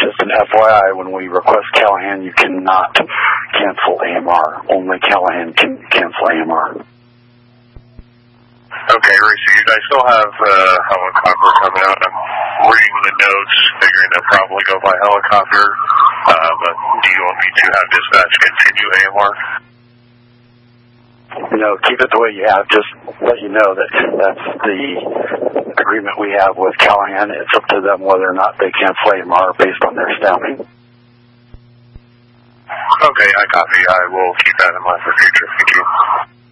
just an FYI, when we request Callahan, you cannot cancel AMR. Only Callahan can cancel AMR. Okay, Reese, you guys still have helicopter coming out. I'm reading the notes, figuring they'll probably go by helicopter. But do you want me to have dispatch continue AMR? No, keep it the way you have. Just let you know that that's the agreement we have with Callahan. It's up to them whether or not they cancel AMR based on their staffing. Okay, I copy. I will keep that in mind for future. Thank you.